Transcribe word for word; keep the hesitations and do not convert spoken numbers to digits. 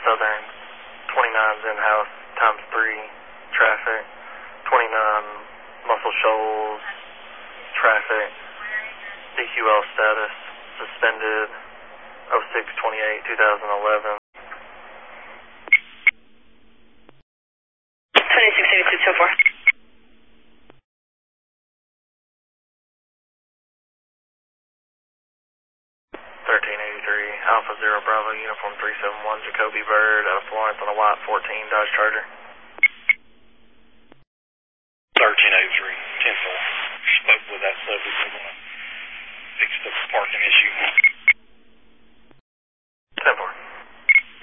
Southern, twenty-nine's in-house, times three, traffic, twenty-nine Muscle Shoals, traffic, D Q L status, suspended, oh six twenty-eight two thousand eleven. twenty-six eighty-two two four. thirteen eighty-three, Alpha Zero Bravo, Uniform three seven one, Jacoby Bird, out of Florence on a white fourteen Dodge Charger.